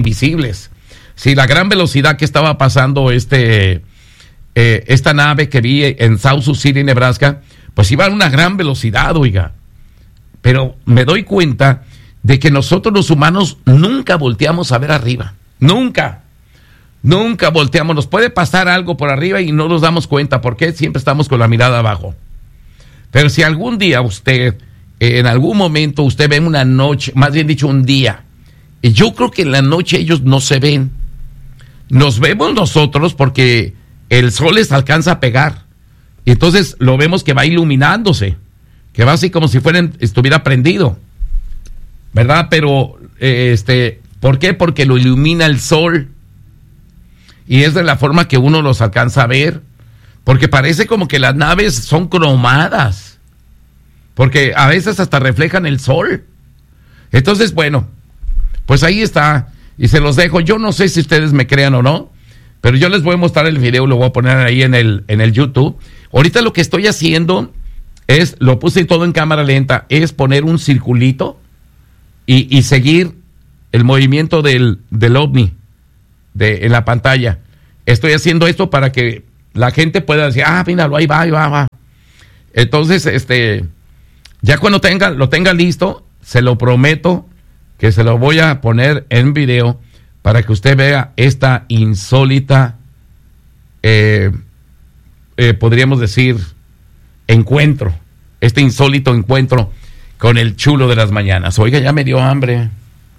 invisibles. Sí, la gran velocidad que estaba pasando esta nave que vi en South Sioux City, Nebraska, pues iba a una gran velocidad, oiga. Pero me doy cuenta de que nosotros los humanos nunca volteamos a ver arriba. Nunca volteamos. Nos puede pasar algo por arriba y no nos damos cuenta porque siempre estamos con la mirada abajo. Pero si algún día usted, en algún momento usted ve una noche, más bien dicho un día, y yo creo que en la noche ellos no se ven. Nos vemos nosotros porque el sol les alcanza a pegar. Y entonces lo vemos que va iluminándose, que va así como si estuviera prendido, ¿verdad? Pero, ¿por qué? Porque lo ilumina el sol. Y es de la forma que uno los alcanza a ver. Porque parece como que las naves son cromadas. Porque a veces hasta reflejan el sol. Entonces, bueno, pues ahí está. Y se los dejo. Yo no sé si ustedes me crean o no, pero yo les voy a mostrar el video, lo voy a poner ahí en el YouTube. Ahorita lo que estoy haciendo es, lo puse todo en cámara lenta, es poner un circulito y seguir el movimiento del ovni en la pantalla. Estoy haciendo esto para que la gente pueda decir, míralo, ahí va. Entonces, ya cuando lo tenga listo, se lo prometo que se lo voy a poner en video para que usted vea esta insólita, podríamos decir, encuentro. Este insólito encuentro con el chulo de las mañanas. Oiga, ya me dio hambre.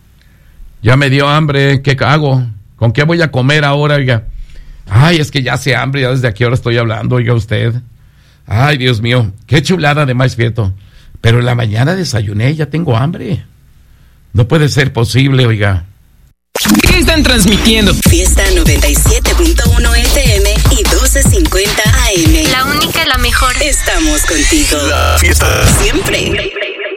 ¿Qué hago? ¿Con qué voy a comer ahora, oiga? Ay, es que ya hace hambre, ya desde aquí ahora estoy hablando, oiga usted. Ay, Dios mío, qué chulada de maíz prieto. Pero en la mañana desayuné, ya tengo hambre. No puede ser posible, oiga. ¿Qué están transmitiendo? Fiesta 97.1 FM y 1250 AM. La única, la mejor. Estamos contigo. La fiesta. Siempre.